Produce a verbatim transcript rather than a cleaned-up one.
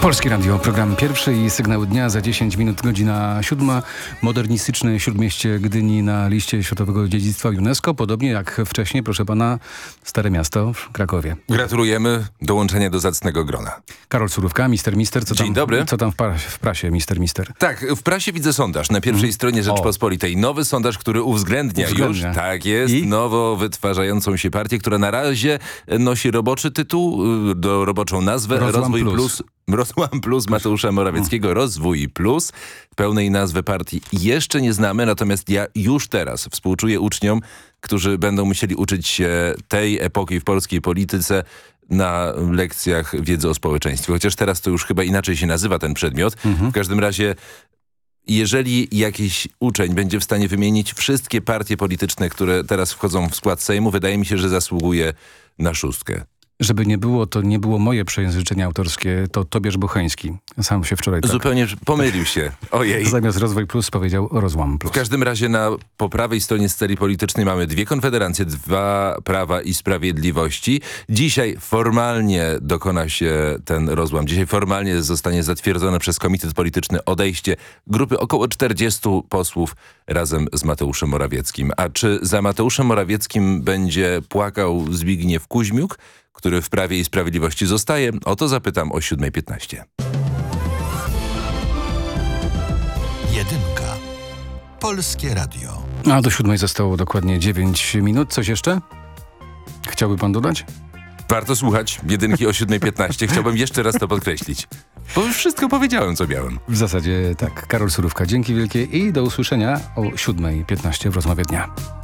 Polskie Radio, program pierwszy i sygnał dnia za dziesięć minut, godzina siódma. Modernistyczne śródmieście Gdyni na liście Światowego Dziedzictwa UNESCO. Podobnie jak wcześniej, proszę pana, Stare Miasto w Krakowie. Gratulujemy dołączenia do zacnego grona. Karol Surówka, mister Mister. Co Dzień tam, dobry. Co tam w, pra- w prasie, mister Mister? Tak, w prasie widzę sondaż na pierwszej Mm. stronie Rzeczpospolitej. Nowy sondaż, który uwzględnia, Uwzględnia. już, tak jest, I? nowo wytwarzającą się partię, która na razie nosi roboczy tytuł, y, do roboczą nazwę Rozłam Rozwój Plus. Plus. Rozłam Plus Mateusza Morawieckiego, Rozwój Plus. Pełnej nazwy partii jeszcze nie znamy, natomiast ja już teraz współczuję uczniom, którzy będą musieli uczyć się tej epoki w polskiej polityce na lekcjach wiedzy o społeczeństwie. Chociaż teraz to już chyba inaczej się nazywa ten przedmiot. Mhm. W każdym razie, jeżeli jakiś uczeń będzie w stanie wymienić wszystkie partie polityczne, które teraz wchodzą w skład Sejmu, wydaje mi się, że zasługuje na szóstkę. Żeby nie było, to nie było moje przejęzyczenie autorskie, to Tobiasz Bocheński. Sam się wczoraj tak. Zupełnie pomylił się. Ojej. Zamiast Rozwój Plus powiedział Rozłam W Plus. każdym razie na po prawej stronie sceny politycznej mamy dwie konfederacje, dwa Prawa i Sprawiedliwości. Dzisiaj formalnie dokona się ten rozłam. Dzisiaj formalnie zostanie zatwierdzone przez Komitet Polityczny odejście grupy około czterdziestu posłów razem z Mateuszem Morawieckim. A czy za Mateuszem Morawieckim będzie płakał Zbigniew Kuźmiuk, który w Prawie i Sprawiedliwości zostaje? O to zapytam o siódma piętnaście. Jedynka. Polskie Radio. A do siódmej zostało dokładnie dziewięć minut. Coś jeszcze? Chciałby pan dodać? Warto słuchać jedynki o siódma piętnaście. Chciałbym jeszcze raz to podkreślić. Bo już wszystko powiedziałem, co miałem. W zasadzie tak. Karol Surówka, dzięki wielkie i do usłyszenia o siódmej piętnaście w rozmowie dnia.